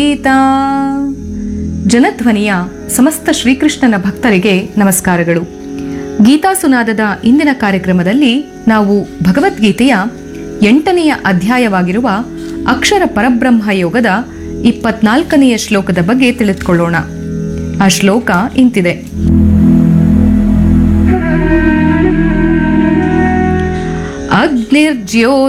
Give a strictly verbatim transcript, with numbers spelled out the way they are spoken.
ಗೀತಾ ಜನಧ್ವನಿಯ ಸಮಸ್ತ ಶ್ರೀಕೃಷ್ಣನ ಭಕ್ತರಿಗೆ ನಮಸ್ಕಾರಗಳು. ಗೀತಾ ಸುನಾದದ ಇಂದಿನ ಕಾರ್ಯಕ್ರಮದಲ್ಲಿ ನಾವು ಭಗವದ್ಗೀತೆಯ ಎಂಟನೆಯ ಅಧ್ಯಾಯವಾಗಿರುವ ಅಕ್ಷರ ಪರಬ್ರಹ್ಮ ಯೋಗದ ಇಪ್ಪತ್ನಾಲ್ಕನೆಯ ಶ್ಲೋಕದ ಬಗ್ಗೆ ತಿಳಿದುಕೊಳ್ಳೋಣ. ಆ ಶ್ಲೋಕ ಇಂತಿದೆ: ಅಗ್ನಿರ್ಜ್ಯೋ